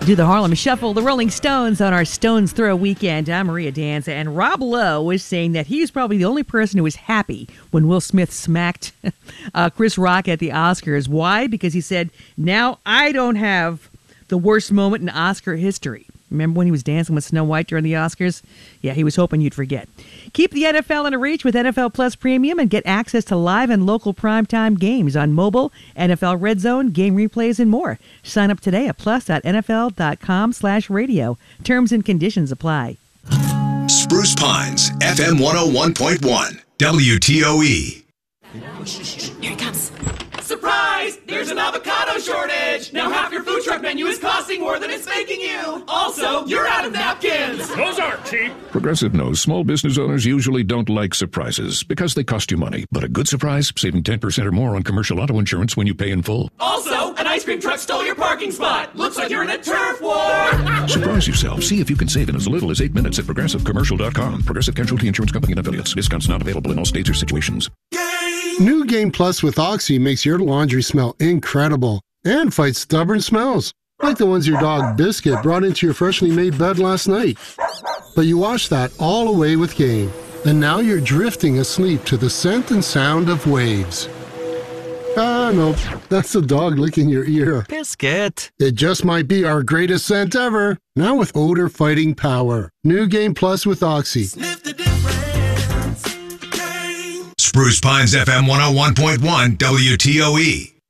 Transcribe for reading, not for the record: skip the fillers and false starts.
Do the Harlem Shuffle, the Rolling Stones on our Stones Throw weekend. I'm Maria Danza, and Rob Lowe was saying that he was probably the only person who was happy when Will Smith smacked Chris Rock at the Oscars. Why? Because he said, now I don't have the worst moment in Oscar history. Remember when he was dancing with Snow White during the Oscars? Yeah, he was hoping you'd forget. Keep the NFL in reach with NFL Plus Premium and get access to live and local primetime games on mobile, NFL Red Zone, game replays, and more. Sign up today at plus.nfl.com/radio. Terms and conditions apply. Spruce Pines, FM 101.1, WTOE. Here it comes. Surprise! There's an avocado shortage! Now half your food truck menu is costing more than it's making you! Also, you're out of napkins! Those aren't cheap! Progressive knows small business owners usually don't like surprises because they cost you money. But a good surprise, saving 10% or more on commercial auto insurance when you pay in full. Also, an ice cream truck stole your parking spot! Looks like you're in a turf war! Surprise yourself. See if you can save in as little as 8 minutes at ProgressiveCommercial.com. Progressive Casualty Insurance Company and affiliates. Discounts not available in all states or situations. New Game Plus with Oxy makes your laundry smell incredible and fights stubborn smells, like the ones your dog Biscuit brought into your freshly made bed last night. But you washed that all away with Game, and now you're drifting asleep to the scent and sound of waves. Ah, no, that's the dog licking your ear. Biscuit. It just might be our greatest scent ever, now with odor-fighting power. New Game Plus with Oxy. Sniff the difference. Spruce Pines, FM 101.1, WTOE.